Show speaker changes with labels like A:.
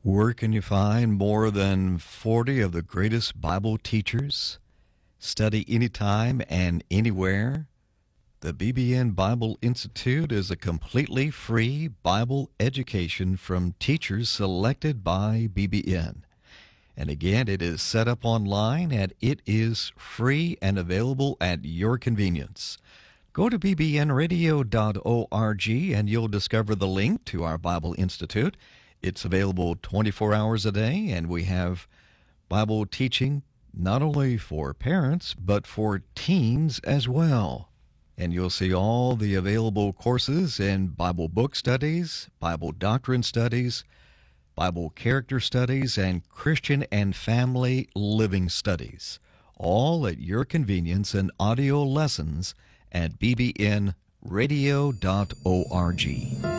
A: Where can you find more than 40 of the greatest Bible teachers? Study anytime and anywhere. The BBN Bible Institute is a completely free Bible education from teachers selected by BBN. And again, it is set up online and it is free and available at your convenience. Go to bbnradio.org and you'll discover the link to our Bible Institute. It's available 24 hours a day, and we have Bible teaching not only for parents, but for teens as well. And you'll see all the available courses in Bible book studies, Bible doctrine studies, Bible character studies, and Christian and family living studies, all at your convenience in audio lessons at bbnradio.org.